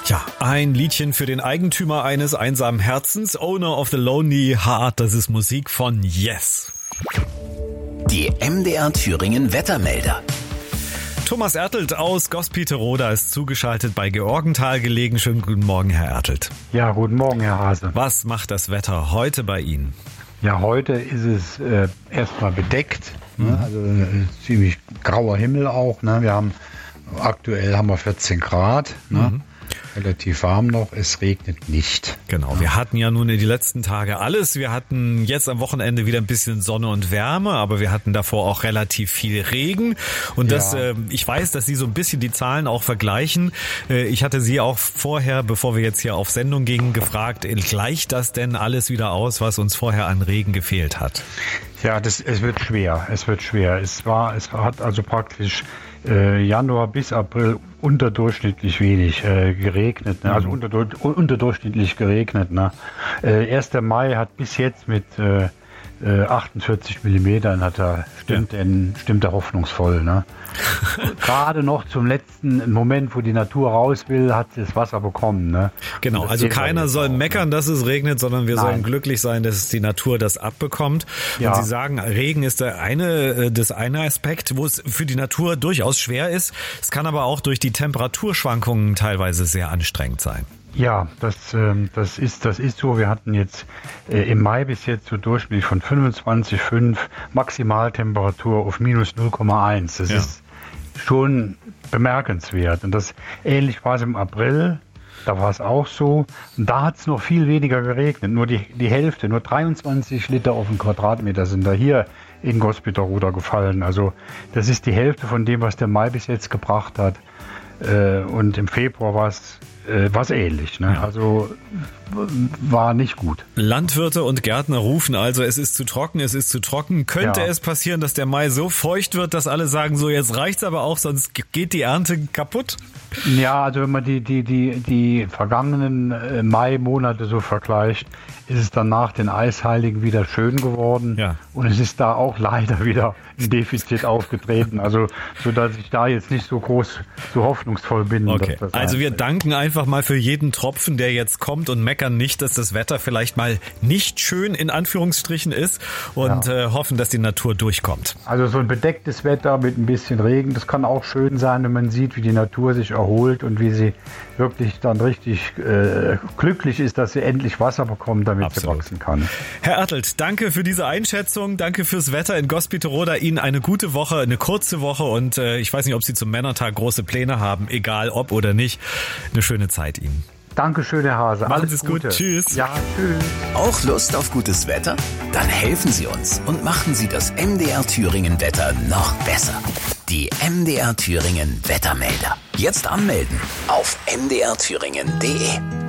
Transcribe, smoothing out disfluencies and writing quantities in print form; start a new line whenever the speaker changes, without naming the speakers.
Ja, ein Liedchen für den Eigentümer eines einsamen Herzens, Owner of the Lonely Heart, das ist Musik von Yes.
Die MDR Thüringen Wettermelder.
Thomas Ertelt aus Gospiterode ist zugeschaltet bei Georgenthal gelegen. Schönen guten Morgen, Herr Ertelt.
Ja, guten Morgen, Herr Hase.
Was macht das Wetter heute bei Ihnen?
Ja, heute ist es erstmal bedeckt, ne? Also ziemlich grauer Himmel auch. Ne? Aktuell haben wir 14 Grad, ne? Relativ warm noch, es regnet nicht.
Genau, wir hatten ja nun in die letzten Tage alles. Wir hatten jetzt am Wochenende wieder ein bisschen Sonne und Wärme, aber wir hatten davor auch relativ viel Regen. Und ich weiß, dass Sie so ein bisschen die Zahlen auch vergleichen. Ich hatte Sie auch vorher, bevor wir jetzt hier auf Sendung gingen, gefragt, gleicht das denn alles wieder aus, was uns vorher an Regen gefehlt hat?
Ja, es wird schwer. Es hat also praktisch Januar bis April unterdurchschnittlich wenig geregnet, ne? Also unterdurchschnittlich geregnet. Ne? 1. Mai hat bis jetzt mit 48 Millimetern stimmt er hoffnungsvoll. Ne? Gerade noch zum letzten Moment, wo die Natur raus will, hat das Wasser bekommen. Ne?
Genau, also keiner soll meckern, dass es regnet, sondern wir sollen glücklich sein, dass die Natur das abbekommt. Ja. Und Sie sagen, Regen ist das eine Aspekt, wo es für die Natur durchaus schwer ist. Es kann aber auch durch die Temperaturschwankungen teilweise sehr anstrengend sein.
Ja, das ist so. Wir hatten jetzt im Mai bis jetzt so durchschnittlich von 25,5 Maximaltemperatur auf minus 0,1. Das ist schon bemerkenswert. Und ähnlich war es im April. Da war es auch so. Und da hat es noch viel weniger geregnet. Nur die Hälfte, nur 23 Liter auf den Quadratmeter sind da hier in Gospiterode gefallen. Also das ist die Hälfte von dem, was der Mai bis jetzt gebracht hat. Und im Februar war es ähnlich, ne? Ja. Also war nicht gut.
Landwirte und Gärtner rufen also, es ist zu trocken. Könnte es passieren, dass der Mai so feucht wird, dass alle sagen, so jetzt reicht's aber auch, sonst geht die Ernte kaputt?
Ja, also wenn man die vergangenen Mai-Monate so vergleicht, ist es dann nach den Eisheiligen wieder schön geworden. Ja. Und es ist da auch leider wieder ein Defizit aufgetreten. Also, so dass ich da jetzt nicht so hoffnungsvoll bin.
Okay. Also wir danken einfach mal für jeden Tropfen, der jetzt kommt und meckern nicht, dass das Wetter vielleicht mal nicht schön in Anführungsstrichen ist und hoffen, dass die Natur durchkommt. Also
so ein bedecktes Wetter mit ein bisschen Regen, das kann auch schön sein, wenn man sieht, wie die Natur sich erholt und wie sie wirklich dann richtig glücklich ist, dass sie endlich Wasser bekommt, damit sie wachsen kann.
Herr Ertelt, danke für diese Einschätzung, danke fürs Wetter in Gospiterode. Ihnen eine gute Woche, eine kurze Woche und ich weiß nicht, ob Sie zum Männertag große Pläne haben, egal ob oder nicht. Eine schöne Zeit Ihnen.
Dankeschön, Herr Hase.
Machen Sie es gut. Tschüss.
Ja, tschüss.
Auch Lust auf gutes Wetter? Dann helfen Sie uns und machen Sie das MDR Thüringen Wetter noch besser. Die MDR Thüringen Wettermelder. Jetzt anmelden auf mdrthüringen.de.